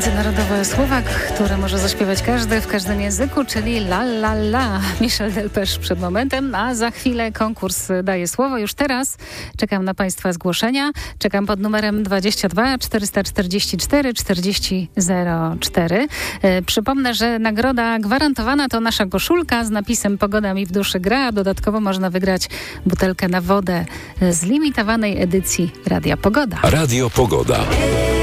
międzynarodowe słowa, które może zaśpiewać każdy w każdym języku, czyli la la la. Michel Delpech przed momentem, a za chwilę konkurs daje słowo. Już teraz czekam na Państwa zgłoszenia. Czekam pod numerem 22 444 4004. Przypomnę, że nagroda gwarantowana to nasza koszulka z napisem Pogoda mi w duszy gra, a dodatkowo można wygrać butelkę na wodę z limitowanej edycji Radia Pogoda. Radio Pogoda.